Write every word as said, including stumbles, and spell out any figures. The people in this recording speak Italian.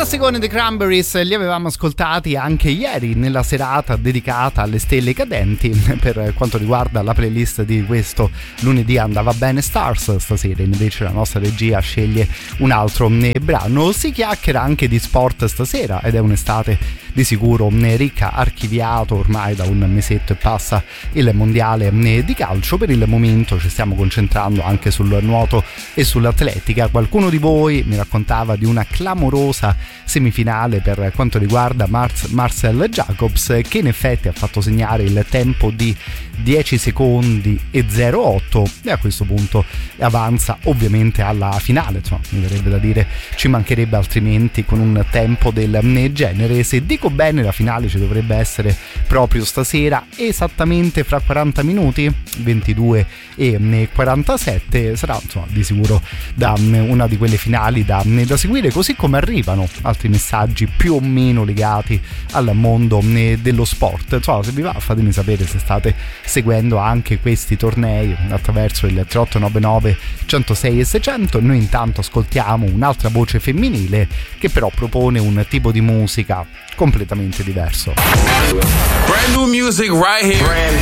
classicone dei Cranberries li avevamo ascoltati anche ieri nella serata dedicata alle stelle cadenti. Per quanto riguarda la playlist di questo lunedì andava bene Stars, stasera invece la nostra regia sceglie un altro brano. Si chiacchiera anche di sport stasera ed è un'estate di sicuro ricca, archiviato ormai da un mesetto e passa il mondiale di calcio. Per il momento ci stiamo concentrando anche sul nuoto e sull'atletica. Qualcuno di voi mi raccontava di una clamorosa semifinale per quanto riguarda Mar- Marcel Jacobs, che in effetti ha fatto segnare il tempo di dieci secondi e zero otto e a questo punto avanza ovviamente alla finale. Insomma, mi verrebbe da dire ci mancherebbe altrimenti con un tempo del genere. Se dico bene, la finale ci dovrebbe essere proprio stasera, esattamente fra quaranta minuti, ventidue e quarantasette. Sarà insomma di sicuro da una di quelle finali da, da seguire, così come arrivano altri messaggi più o meno legati al mondo dello sport. Insomma, se vi va fatemi sapere se state seguendo anche questi tornei attraverso il tre otto nove nove centosei e seicento. Noi intanto ascoltiamo un'altra voce femminile che però propone un tipo di musica completamente diverso. Brand new music right here. Brand